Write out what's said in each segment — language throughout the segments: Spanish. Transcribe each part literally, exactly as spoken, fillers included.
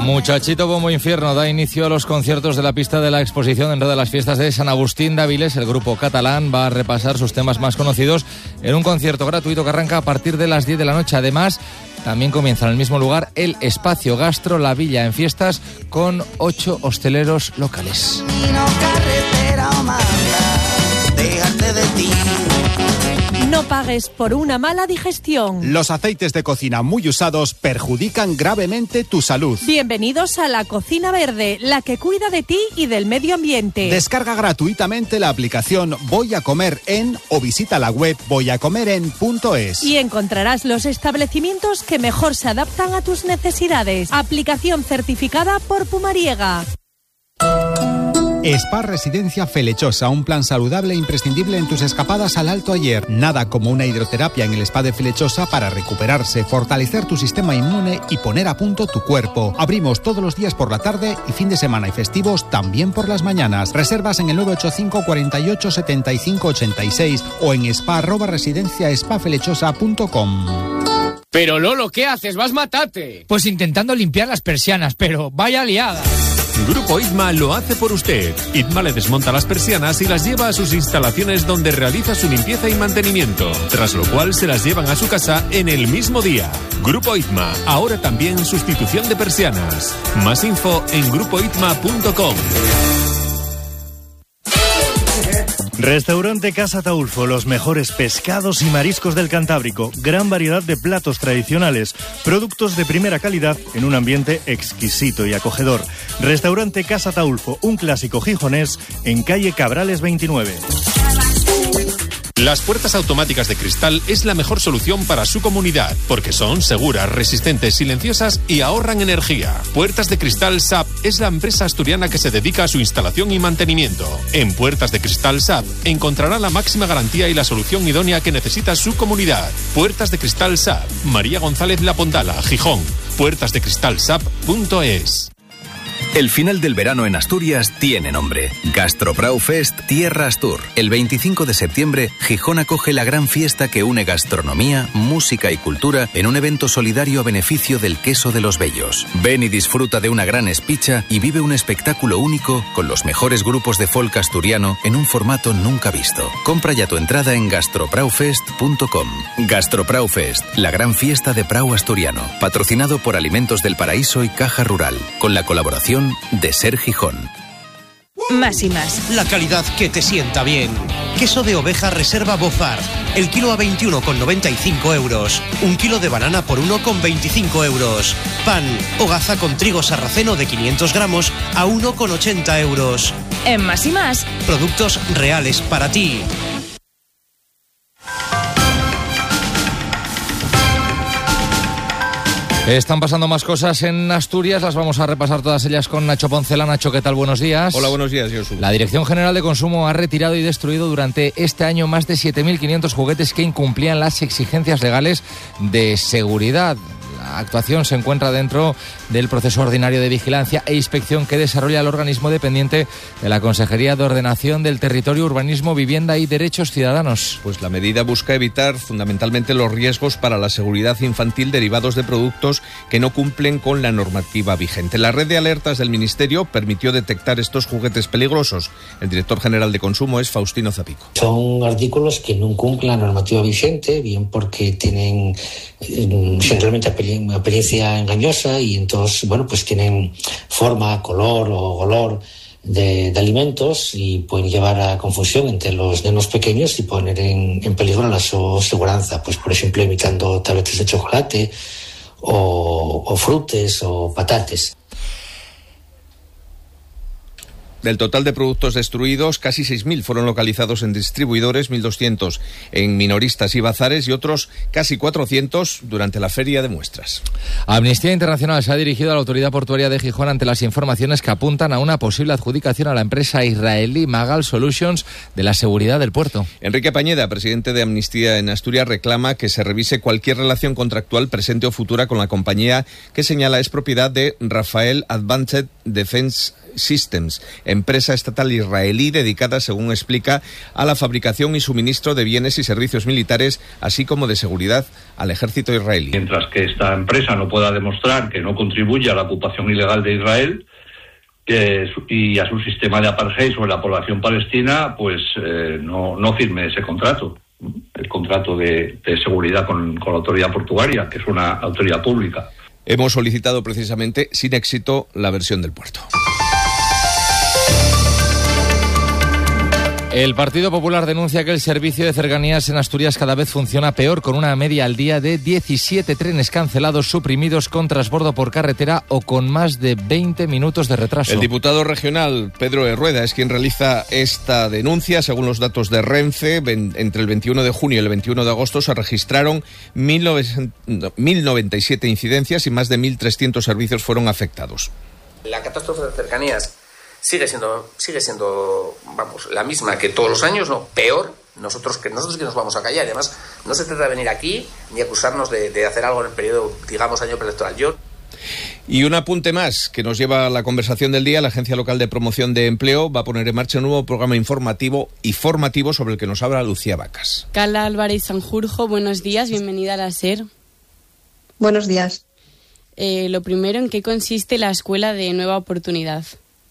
Muchachito Bombo Infierno da inicio a los conciertos de la pista de la exposición dentro de las fiestas de San Agustín de Avilés. El grupo catalán va a repasar sus temas más conocidos en un concierto gratuito que arranca a partir de las diez de la noche. Además, también comienza en el mismo lugar el Espacio Gastro La Villa en fiestas con ocho hosteleros locales. No pagues por una mala digestión. Los aceites de cocina muy usados perjudican gravemente tu salud. Bienvenidos a la Cocina Verde, la que cuida de ti y del medio ambiente. Descarga gratuitamente la aplicación Voy a Comer En o visita la web voy a comer en punto es. Y encontrarás los establecimientos que mejor se adaptan a tus necesidades. Aplicación certificada por Pumariega. Spa Residencia Felechosa, un plan saludable e imprescindible en tus escapadas al Alto Ayer. Nada como una hidroterapia en el Spa de Felechosa para recuperarse, fortalecer tu sistema inmune y poner a punto tu cuerpo. Abrimos todos los días por la tarde y fin de semana y festivos también por las mañanas. Reservas en el nueve ocho cinco, cuatro ocho, siete cinco ocho seis o en spa arroba residencia spa felechosa punto com. Pero Lolo, ¿qué haces? ¡Vas matate! Pues intentando limpiar las persianas, pero vaya liada. Grupo Itma lo hace por usted. Itma le desmonta las persianas y las lleva a sus instalaciones donde realiza su limpieza y mantenimiento, tras lo cual se las llevan a su casa en el mismo día. Grupo Itma, ahora también sustitución de persianas. Más info en grupo itma punto com. Restaurante Casa Taulfo, los mejores pescados y mariscos del Cantábrico, gran variedad de platos tradicionales, productos de primera calidad en un ambiente exquisito y acogedor. Restaurante Casa Taulfo, un clásico gijonés en calle Cabrales veintinueve. Las puertas automáticas de cristal es la mejor solución para su comunidad, porque son seguras, resistentes, silenciosas y ahorran energía. Puertas de Cristal S A P es la empresa asturiana que se dedica a su instalación y mantenimiento. En Puertas de Cristal S A P encontrará la máxima garantía y la solución idónea que necesita su comunidad. Puertas de Cristal S A P, María González La Pondala, Gijón. puertas de cristal s a p punto es. El final del verano en Asturias tiene nombre. Gastrobrau Fest Tierra Astur. El veinticinco de septiembre, Gijón acoge la gran fiesta que une gastronomía, música y cultura en un evento solidario a beneficio del queso de los Bellos. Ven y disfruta de una gran espicha y vive un espectáculo único con los mejores grupos de folk asturiano en un formato nunca visto. Compra ya tu entrada en gastrobraufest punto com. Gastrobrau Fest, la gran fiesta de Prau asturiano. Patrocinado por Alimentos del Paraíso y Caja Rural. Con la colaboración de Ser Gijón. Más y más. La calidad que te sienta bien. Queso de oveja Reserva Bofar. El kilo a veintiuno con noventa y cinco euros. Un kilo de banana por uno con veinticinco euros. Pan hogaza con trigo sarraceno de quinientos gramos a uno con ochenta euros. En Más y Más. Productos reales para ti. Están pasando más cosas en Asturias, las vamos a repasar todas ellas con Nacho Poncela. Nacho, ¿qué tal? Buenos días. Hola, buenos días, Josu. La Dirección General de Consumo ha retirado y destruido durante este año más de siete mil quinientos juguetes que incumplían las exigencias legales de seguridad. La actuación se encuentra dentro del proceso ordinario de vigilancia e inspección que desarrolla el organismo dependiente de la Consejería de Ordenación del Territorio, Urbanismo, Vivienda y Derechos Ciudadanos. Pues la medida busca evitar fundamentalmente los riesgos para la seguridad infantil derivados de productos que no cumplen con la normativa vigente. La red de alertas del Ministerio permitió detectar estos juguetes peligrosos. El director general de Consumo es Faustino Zapico. Son artículos que no cumplen la normativa vigente, bien porque tienen eh, generalmente apariencia engañosa y entonces, bueno, pues tienen forma, color o olor de, de alimentos y pueden llevar a confusión entre los nenos pequeños y poner en, en peligro la su seguridad, pues por ejemplo imitando tabletas de chocolate o, o frutas o patates. Del total de productos destruidos, casi seis mil fueron localizados en distribuidores, mil doscientos en minoristas y bazares y otros casi cuatrocientos durante la feria de muestras. Amnistía Internacional se ha dirigido a la Autoridad Portuaria de Gijón ante las informaciones que apuntan a una posible adjudicación a la empresa israelí Magal Solutions de la seguridad del puerto. Enrique Pañeda, presidente de Amnistía en Asturias, reclama que se revise cualquier relación contractual presente o futura con la compañía que señala es propiedad de Rafael Advanced Defense Systems, empresa estatal israelí dedicada, según explica, a la fabricación y suministro de bienes y servicios militares, así como de seguridad al ejército israelí. Mientras que esta empresa no pueda demostrar que no contribuye a la ocupación ilegal de Israel que, y a su sistema de apartheid sobre la población palestina, pues eh, no, no firme ese contrato, el contrato de, de seguridad con, con la autoridad portuaria, que es una autoridad pública. Hemos solicitado precisamente, sin éxito, la versión del puerto. El Partido Popular denuncia que el servicio de cercanías en Asturias cada vez funciona peor, con una media al día de diecisiete trenes cancelados, suprimidos, con transbordo por carretera o con más de veinte minutos de retraso. El diputado regional Pedro de Rueda es quien realiza esta denuncia. Según los datos de Renfe, entre el veintiuno de junio y el veintiuno de agosto se registraron mil noventa y siete incidencias y más de mil trescientos servicios fueron afectados. La catástrofe de cercanías sigue siendo sigue siendo vamos la misma que todos los años, no, peor. Nosotros que nosotros que nos vamos a callar. Y además no se trata de venir aquí ni acusarnos de, de hacer algo en el periodo, digamos, año preelectoral. Yo Y un apunte más que nos lleva a la conversación del día. La Agencia Local de Promoción de Empleo va a poner en marcha un nuevo programa informativo y formativo sobre el que nos habla Lucía Vacas. Carla Álvarez Sanjurjo, buenos días, bienvenida a la SER. Buenos días. Eh, lo primero, ¿en qué consiste la Escuela de Nueva Oportunidad?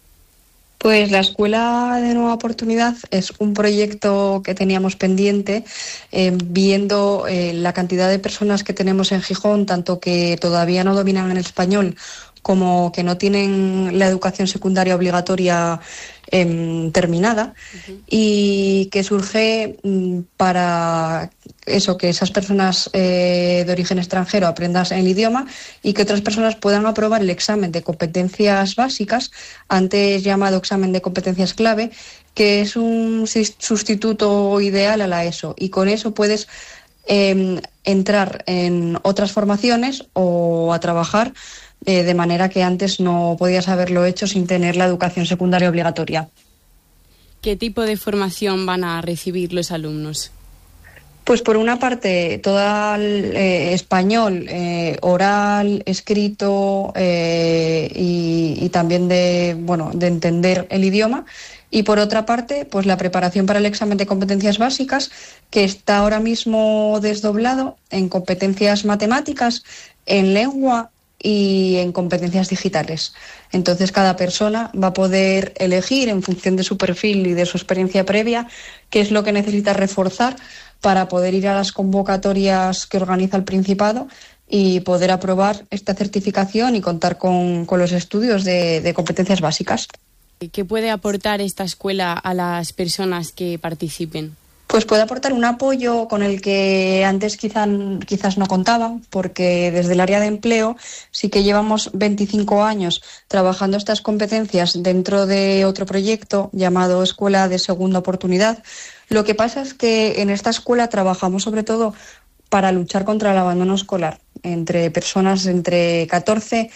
Pues la Escuela de Nueva Oportunidad es un proyecto que teníamos pendiente, eh, viendo eh, la cantidad de personas que tenemos en Gijón, tanto que todavía no dominan el español como que no tienen la educación secundaria obligatoria eh, terminada, uh-huh. y que surge mm, para eso, que esas personas eh, de origen extranjero aprendan el idioma y que otras personas puedan aprobar el examen de competencias básicas, antes llamado examen de competencias clave, que es un sustituto ideal a la ESO, y con eso puedes eh, entrar en otras formaciones o a trabajar Eh, de manera que antes no podías haberlo hecho sin tener la educación secundaria obligatoria. ¿Qué tipo de formación van a recibir los alumnos? Pues por una parte, todo el eh, español, eh, oral, escrito eh, y, y también de, bueno, de entender el idioma. Y por otra parte, pues la preparación para el examen de competencias básicas, que está ahora mismo desdoblado en competencias matemáticas, en lengua y en competencias digitales. Entonces cada persona va a poder elegir en función de su perfil y de su experiencia previa qué es lo que necesita reforzar para poder ir a las convocatorias que organiza el Principado y poder aprobar esta certificación y contar con, con los estudios de, de competencias básicas. ¿Qué puede aportar esta escuela a las personas que participen? Pues puede aportar un apoyo con el que antes quizás, quizás no contaban, porque desde el área de empleo sí que llevamos veinticinco años trabajando estas competencias dentro de otro proyecto llamado Escuela de Segunda Oportunidad. Lo que pasa es que en esta escuela trabajamos sobre todo para luchar contra el abandono escolar entre personas entre catorce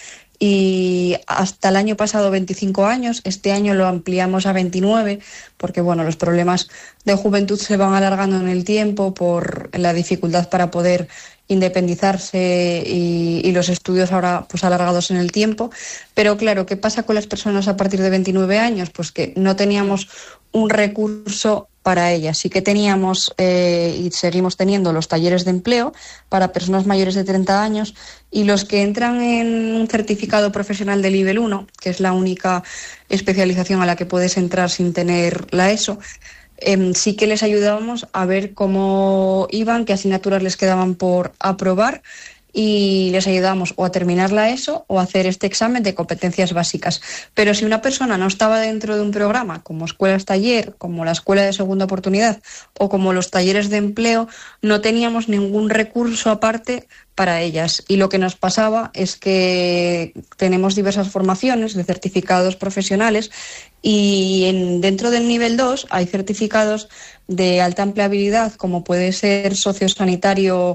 y hasta el año pasado veinticinco años. Este año lo ampliamos a veintinueve porque bueno, los problemas de juventud se van alargando en el tiempo por la dificultad para poder independizarse y, y los estudios ahora pues alargados en el tiempo. Pero claro, ¿qué pasa con las personas a partir de veintinueve años? Pues que no teníamos un recurso para ellas. Sí que teníamos eh, y seguimos teniendo los talleres de empleo para personas mayores de treinta años, y los que entran en un certificado profesional de nivel uno, que es la única especialización a la que puedes entrar sin tener la ESO, eh, sí que les ayudábamos a ver cómo iban, qué asignaturas les quedaban por aprobar, y les ayudábamos o a terminar la ESO o a hacer este examen de competencias básicas. Pero si una persona no estaba dentro de un programa como escuelas taller, como la Escuela de Segunda Oportunidad o como los talleres de empleo, no teníamos ningún recurso aparte para ellas. Y lo que nos pasaba es que tenemos diversas formaciones de certificados profesionales, y en, dentro del nivel dos hay certificados de alta empleabilidad, como puede ser sociosanitario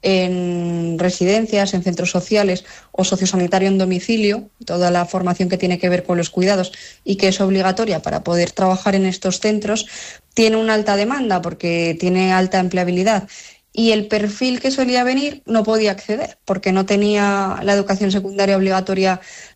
en residencias, en centros sociales, o sociosanitario en domicilio, toda la formación que tiene que ver con los cuidados y que es obligatoria para poder trabajar en estos centros. Tiene una alta demanda porque tiene alta empleabilidad, y el perfil que solía venir no podía acceder porque no tenía la educación secundaria obligatoria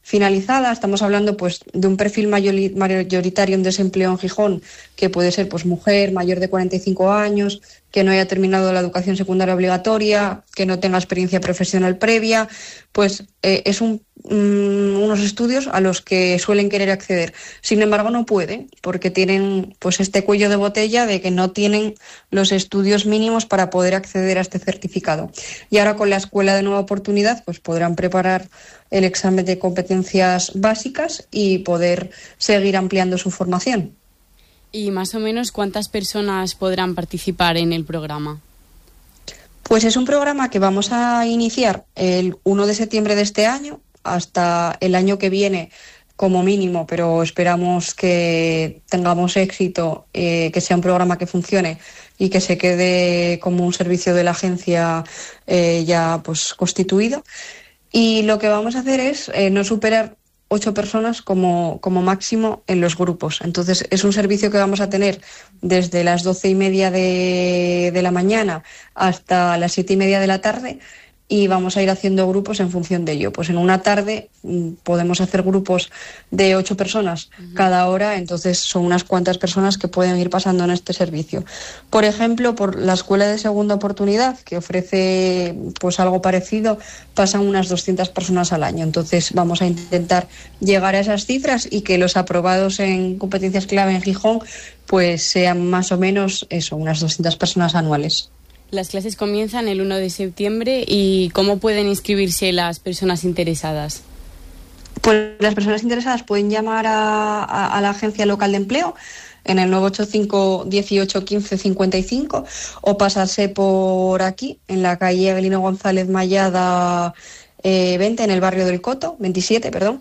finalizada. Estamos hablando pues de un perfil mayoritario en desempleo en Gijón, que puede ser pues mujer mayor de cuarenta y cinco años, que no haya terminado la educación secundaria obligatoria, que no tenga experiencia profesional previa, pues eh, es un, um, unos estudios a los que suelen querer acceder. Sin embargo, no pueden, porque tienen pues este cuello de botella de que no tienen los estudios mínimos para poder acceder a este certificado. Y ahora con la Escuela de Nueva Oportunidad pues podrán preparar el examen de competencias básicas y poder seguir ampliando su formación. ¿Y más o menos cuántas personas podrán participar en el programa? Pues es un programa que vamos a iniciar el primero de septiembre de este año hasta el año que viene como mínimo, pero esperamos que tengamos éxito, eh, que sea un programa que funcione y que se quede como un servicio de la agencia eh, ya pues constituido. Y lo que vamos a hacer es eh, no superar ocho personas como, como máximo en los grupos. Entonces es un servicio que vamos a tener desde las doce y media de, de la mañana hasta las siete y media de la tarde, y vamos a ir haciendo grupos en función de ello. Pues en una tarde mmm, podemos hacer grupos de ocho personas uh-huh. cada hora, entonces son unas cuantas personas que pueden ir pasando en este servicio. Por ejemplo, por la Escuela de Segunda Oportunidad, que ofrece pues algo parecido, pasan unas doscientas personas al año. Entonces vamos a intentar llegar a esas cifras y que los aprobados en competencias clave en Gijón pues sean más o menos eso, unas doscientas personas anuales. Las clases comienzan el primero de septiembre y ¿cómo pueden inscribirse las personas interesadas? Pues las personas interesadas pueden llamar a, a, a la agencia local de empleo en el nueve ocho cinco, dieciocho, quince, cincuenta y cinco o pasarse por aquí, en la calle Avelino González Mayada eh, veinte, en el barrio del Coto, veintisiete, perdón,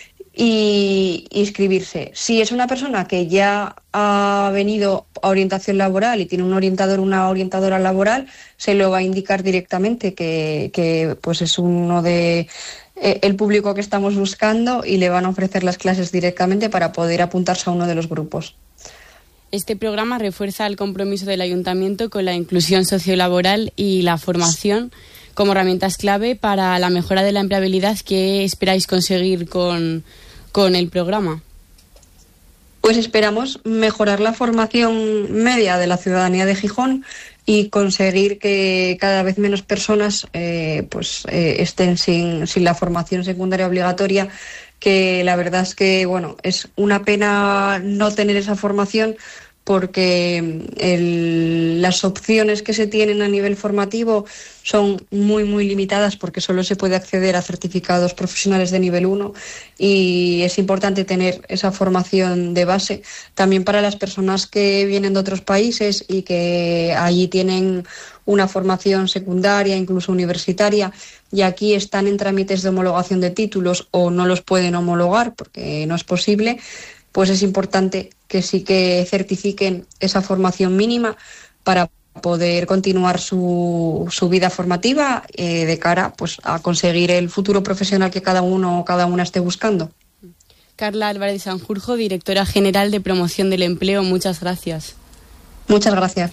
y inscribirse. Si es una persona que ya ha venido a orientación laboral y tiene un orientador o una orientadora laboral, se lo va a indicar directamente que, que pues es uno de eh, el público que estamos buscando, y le van a ofrecer las clases directamente para poder apuntarse a uno de los grupos. Este programa refuerza el compromiso del Ayuntamiento con la inclusión sociolaboral y la formación como herramientas clave para la mejora de la empleabilidad. ¿Qué esperáis conseguir con, con el programa? Pues esperamos mejorar la formación media de la ciudadanía de Gijón y conseguir que cada vez menos personas eh, pues eh, estén sin, sin la formación secundaria obligatoria, que la verdad es que bueno, es una pena no tener esa formación, porque el, las opciones que se tienen a nivel formativo son muy, muy limitadas, porque solo se puede acceder a certificados profesionales de nivel uno, y es importante tener esa formación de base. También para las personas que vienen de otros países y que allí tienen una formación secundaria, incluso universitaria, y aquí están en trámites de homologación de títulos o no los pueden homologar porque no es posible, pues es importante que sí que certifiquen esa formación mínima para poder continuar su, su vida formativa eh, de cara pues a conseguir el futuro profesional que cada uno o cada una esté buscando. Carla Álvarez Sanjurjo, directora general de Promoción del Empleo, muchas gracias. Muchas gracias.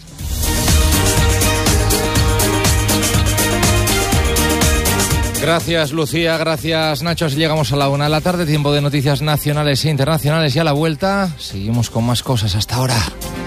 Gracias, Lucía, gracias, Nacho. Así llegamos a la una de la tarde, tiempo de noticias nacionales e internacionales, y a la vuelta seguimos con más cosas. Hasta ahora.